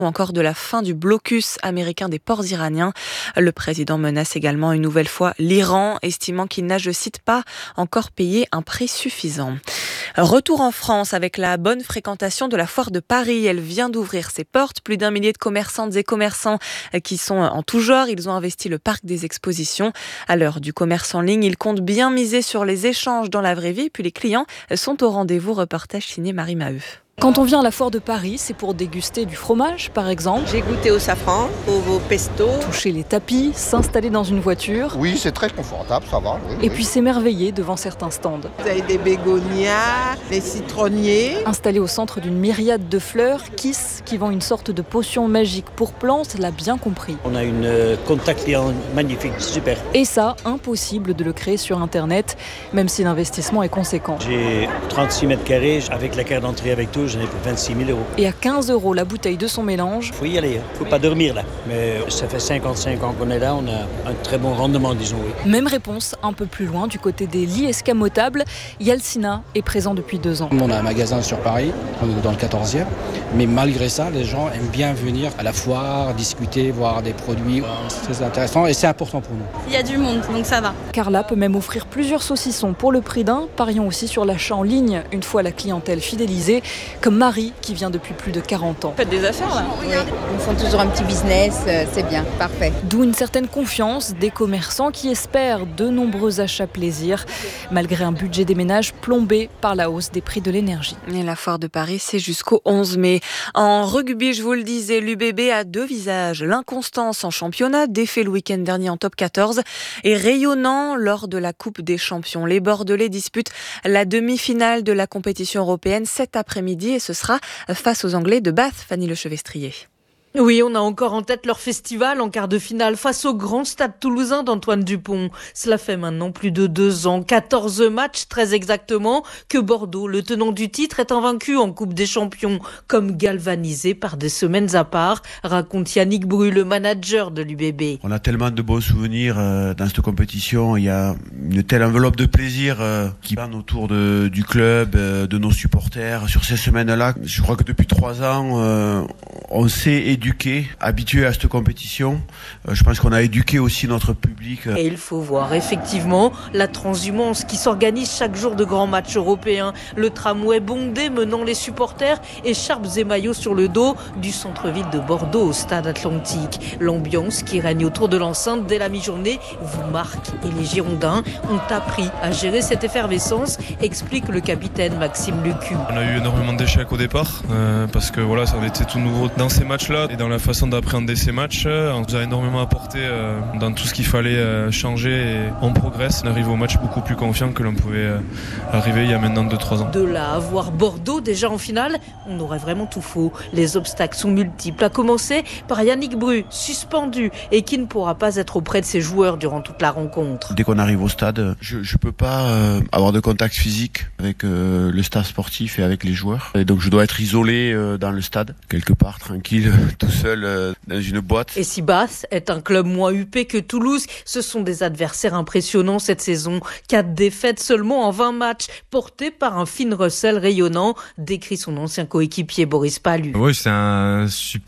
ou encore de la fin du blocus américain des ports iraniens. Le président menace également une nouvelle fois l'Iran, estimant qu'il n'a, je cite, pas encore payé un prix suffisant. Retour en France avec la bonne fréquentation de la foire de Paris. Elle vient d'ouvrir ses portes. Plus d'1 millier de commerçantes et commerçants qui sont en tout genre. Ils ont investi le parc des expositions. À l'heure du commerce en ligne, ils comptent bien miser sur les échanges dans la vraie vie. Puis les clients sont au rendez-vous. Reportage signé Marie Maheu. Quand on vient à la foire de Paris, c'est pour déguster du fromage, par exemple. J'ai goûté au safran, au pesto. Toucher les tapis, s'installer dans une voiture. Oui, c'est très confortable, ça va. Oui, et puis s'émerveiller devant certains stands. Vous avez des bégonias, des citronniers. Installé au centre d'une myriade de fleurs, Kiss, qui vend une sorte de potion magique pour plantes, l'a bien compris. On a une contact client magnifique, super. Et ça, impossible de le créer sur Internet, même si l'investissement est conséquent. J'ai 36 mètres carrés, avec la carte d'entrée avec tout, j'en ai pour 26 000 €. Et à 15 € la bouteille de son mélange. Faut y aller, faut pas dormir là. Mais ça fait 55 ans qu'on est là, on a un très bon rendement, disons, oui. Même réponse, un peu plus loin, du côté des lits escamotables. Yalcina est présent depuis 2 ans. On a un magasin sur Paris, dans le 14e. Mais malgré ça, les gens aiment bien venir à la foire, discuter, voir des produits. C'est intéressant et c'est important pour nous. Il y a du monde, donc ça va. Carla peut même offrir plusieurs saucissons pour le prix d'un. Parions aussi sur l'achat en ligne, une fois la clientèle fidélisée, comme Marie, qui vient depuis plus de 40 ans. Faites des affaires, là. Oui, ils font toujours un petit business, c'est bien, parfait. D'où une certaine confiance des commerçants qui espèrent de nombreux achats plaisir, malgré un budget des ménages plombé par la hausse des prix de l'énergie. Et la foire de Paris, c'est jusqu'au 11 mai. En rugby, je vous le disais, l'UBB a 2 visages. L'inconstance en championnat, défait le week-end dernier en top 14, et rayonnant lors de la Coupe des Champions. Les Bordelais disputent la demi-finale de la compétition européenne cet après-midi et ce sera face aux Anglais de Bath, Fanny Lechevestrier. Oui, on a encore en tête leur festival en quart de finale face au grand stade toulousain d'Antoine Dupont. Cela fait maintenant plus de 2 ans, 14 matchs très exactement, que Bordeaux, le tenant du titre, est invaincu en Coupe des Champions, comme galvanisé par des semaines à part, raconte Yannick Bru, le manager de l'UBB. On a tellement de bons souvenirs dans cette compétition, il y a une telle enveloppe de plaisir qui plane autour du club, de nos supporters. Sur ces semaines-là, je crois que depuis 3 ans, on s'est éduqué, habitué à cette compétition. Je pense qu'on a éduqué aussi notre public. Et il faut voir effectivement la transhumance qui s'organise chaque jour de grands matchs européens. Le tramway bondé menant les supporters, écharpes et maillots sur le dos, du centre-ville de Bordeaux au stade Atlantique. L'ambiance qui règne autour de l'enceinte dès la mi-journée vous marque. Et les Girondins ont appris à gérer cette effervescence, explique le capitaine Maxime Lucu. On a eu énormément d'échecs au départ, parce que voilà, ça était tout nouveau dans ces matchs-là. Et dans la façon d'appréhender ces matchs, on nous a énormément apporté dans tout ce qu'il fallait changer et on progresse. On arrive au match beaucoup plus confiant que l'on pouvait arriver il y a maintenant 2-3 ans. De là à voir Bordeaux déjà en finale, on aurait vraiment tout faux. Les obstacles sont multiples, à commencer par Yannick Bru, suspendu et qui ne pourra pas être auprès de ses joueurs durant toute la rencontre. Dès qu'on arrive au stade, je ne peux pas avoir de contact physique avec le staff sportif et avec les joueurs. Et donc je dois être isolé dans le stade, quelque part, tranquille, tout seul dans une boîte. Et si Bath est un club moins huppé que Toulouse, ce sont des adversaires impressionnants cette saison. 4 défaites seulement en 20 matchs, portés par un Finn Russell rayonnant, décrit son ancien coéquipier Boris Pallu. Oui, c'est un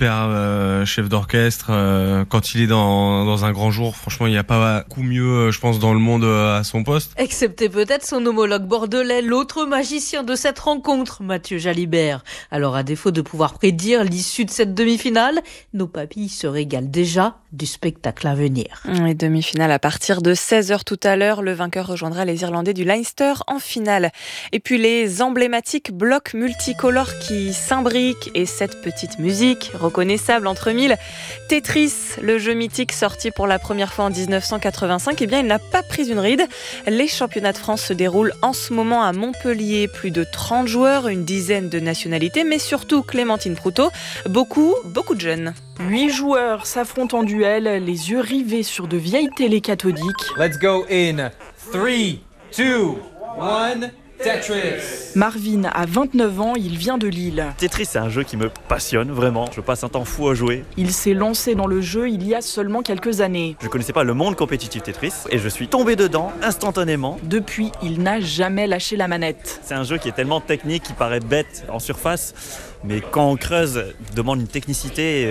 super chef d'orchestre. Quand il est dans un grand jour, franchement, il n'y a pas beaucoup mieux, je pense, dans le monde à son poste. Excepté peut-être son homologue bordelais, l'autre magicien de cette rencontre, Mathieu Jalibert. Alors à défaut de pouvoir prédire l'issue de cette demi-finale, nos papilles se régalent déjà du spectacle à venir. Les demi-finales à partir de 16h tout à l'heure. Le vainqueur rejoindra les Irlandais du Leinster en finale. Et puis les emblématiques blocs multicolores qui s'imbriquent et cette petite musique reconnaissable entre mille. Tetris, le jeu mythique sorti pour la première fois en 1985, eh bien il n'a pas pris une ride. Les championnats de France se déroulent en ce moment à Montpellier. Plus de 30 joueurs, une dizaine de nationalités, mais surtout Clémentine Proutot. Beaucoup de jeunes. 8 joueurs s'affrontent en duel, les yeux rivés sur de vieilles télés cathodiques. Let's go in 3, 2, 1, Tetris. Marvin a 29 ans, il vient de Lille. Tetris, c'est un jeu qui me passionne vraiment. Je passe un temps fou à jouer. Il s'est lancé dans le jeu il y a seulement quelques années. Je connaissais pas le monde compétitif Tetris et je suis tombé dedans instantanément. Depuis, il n'a jamais lâché la manette. C'est un jeu qui est tellement technique, qui paraît bête en surface, mais quand on creuse, demande une technicité